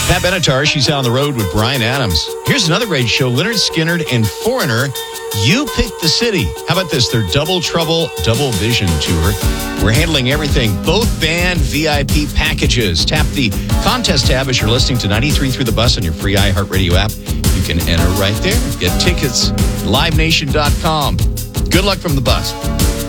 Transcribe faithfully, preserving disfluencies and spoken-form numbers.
Pat Benatar, she's out on the road with Brian Adams. Here's another great show, Leonard Skinner and Foreigner. You pick the city. How about this? Their Double Trouble, Double Vision tour. We're handling everything, both band V I P packages. Tap the contest tab as you're listening to ninety-three Through the Bus on your free iHeartRadio app. You can enter right there. Get tickets, live nation dot com. Good luck from the bus.